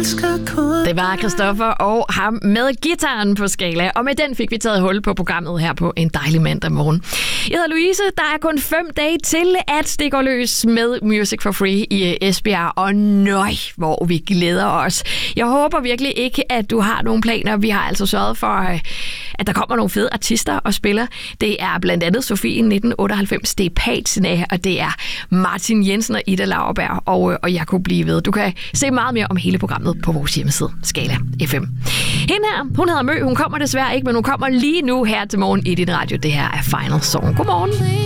Det var Christoffer og ham med gitaren på Skala, og med den fik vi taget hul på programmet her på en dejlig mandag morgen. Jeg hedder Louise, der er kun 5 dage til, at det går løs med Music for Free i Esbjerg, og nøj, hvor vi glæder os. Jeg håber virkelig ikke, at du har nogle planer. Vi har altså sørget for, at der kommer nogle fede artister og spiller. Det er blandt andet Sofie 1998, det er Patina, og det er Martin Jensen og Ida Lauerberg, og jeg kunne blive ved. Du kan se meget mere om hele programmet på vores hjemmeside, Skala FM. Hende her, hun hedder Mø, hun kommer desværre ikke, men hun kommer lige nu her til morgen i din radio. Det her er Final Song. Godmorgen.